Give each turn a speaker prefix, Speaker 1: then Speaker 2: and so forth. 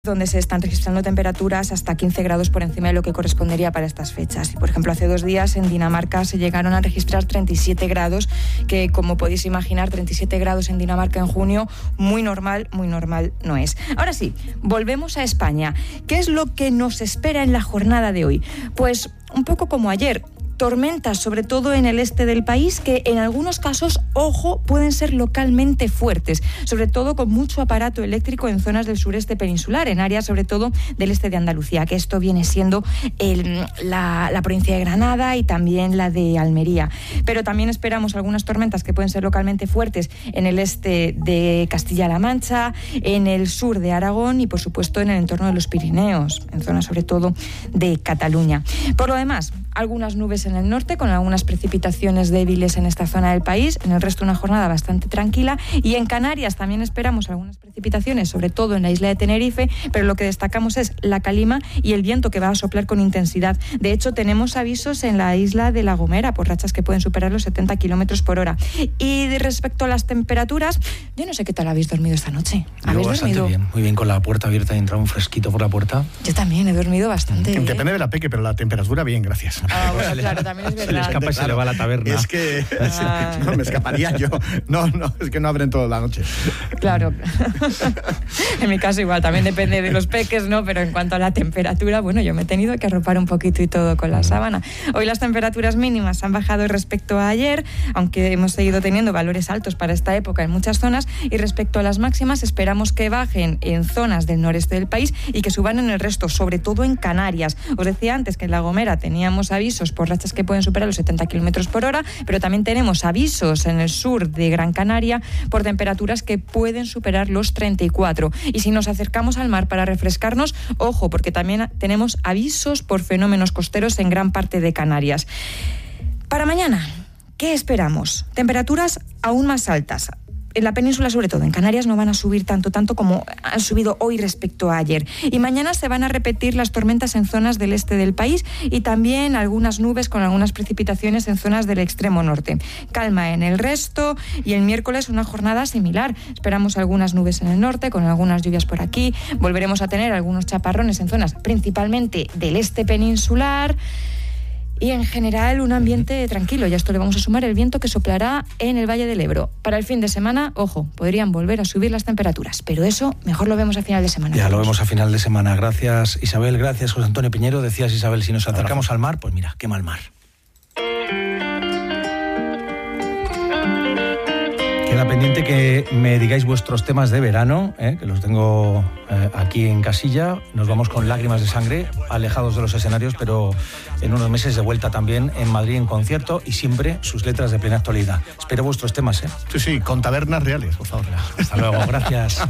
Speaker 1: donde se están registrando temperaturas hasta 15 grados por encima de lo que correspondería para estas fechas. Y, por ejemplo, hace 2 días en Dinamarca se llegaron a registrar 37 grados, que como podéis imaginar, 37 grados en Dinamarca en junio, muy normal no es. Ahora sí, volvemos a España. ¿Qué es lo que nos espera en la jornada de hoy? Pues un poco como ayer. Tormentas, sobre todo en el este del país, que en algunos casos, ojo, pueden ser localmente fuertes, sobre todo con mucho aparato eléctrico en zonas del sureste peninsular, en áreas sobre todo del este de Andalucía, que esto viene siendo la provincia de Granada y también la de Almería. Pero también esperamos algunas tormentas que pueden ser localmente fuertes en el este de Castilla-La Mancha, en el sur de Aragón y, por supuesto, en el entorno de los Pirineos, en zonas sobre todo de Cataluña. Por lo demás, algunas nubes en el norte, con algunas precipitaciones débiles en esta zona del país. En el resto, una jornada bastante tranquila. Y en Canarias también esperamos algunas precipitaciones, sobre todo en la isla de Tenerife, pero lo que destacamos es la calima y el viento que va a soplar con intensidad. De hecho, tenemos avisos en la isla de La Gomera por rachas que pueden superar los 70 kilómetros por hora. Y respecto a las temperaturas, yo no sé qué tal habéis dormido esta noche. ¿Habéis dormido?
Speaker 2: Bien, muy bien, con la puerta abierta y entrado un fresquito por la puerta.
Speaker 1: Yo también he dormido bastante.
Speaker 3: Depende de la peque, pero la temperatura bien, gracias.
Speaker 1: Bueno, claro, también es verdad.
Speaker 2: Se le escapa y se le va a la taberna.
Speaker 3: Es que no me escaparía yo. No, es que no abren toda la noche.
Speaker 1: Claro. En mi caso igual, también depende de los peques, ¿no? Pero en cuanto a la temperatura, bueno, yo me he tenido que arropar un poquito y todo con la sábana. Hoy las temperaturas mínimas han bajado respecto a ayer, aunque hemos seguido teniendo valores altos para esta época en muchas zonas, y respecto a las máximas esperamos que bajen en zonas del noreste del país y que suban en el resto, sobre todo en Canarias. Os decía antes que en La Gomera teníamos avisos por rachas que pueden superar los 70 kilómetros por hora, pero también tenemos avisos en el sur de Gran Canaria por temperaturas que pueden superar los 34. Y si nos acercamos al mar para refrescarnos, ojo, porque también tenemos avisos por fenómenos costeros en gran parte de Canarias. Para mañana, ¿qué esperamos? Temperaturas aún más altas. En la península, sobre todo, en Canarias no van a subir tanto como han subido hoy respecto a ayer. Y mañana se van a repetir las tormentas en zonas del este del país y también algunas nubes con algunas precipitaciones en zonas del extremo norte. Calma en el resto y el miércoles una jornada similar. Esperamos algunas nubes en el norte con algunas lluvias por aquí. Volveremos a tener algunos chaparrones en zonas principalmente del este peninsular. Y en general un ambiente tranquilo. Y a esto le vamos a sumar el viento que soplará en el Valle del Ebro. Para el fin de semana, ojo, podrían volver a subir las temperaturas. Pero eso mejor lo vemos a final de semana.
Speaker 2: Ya lo vemos a final de semana. Gracias, Isabel. Gracias, José Antonio Piñero. Decías, Isabel, si nos acercamos al mar, pues mira, qué mal mar. Queda pendiente que me digáis vuestros temas de verano, que los tengo aquí en casilla. Nos vamos con Lágrimas de Sangre, alejados de los escenarios, pero en unos meses de vuelta también en Madrid en concierto y siempre sus letras de plena actualidad. Espero vuestros temas.
Speaker 3: Sí, con tabernas reales, por favor.
Speaker 2: Hasta luego, gracias.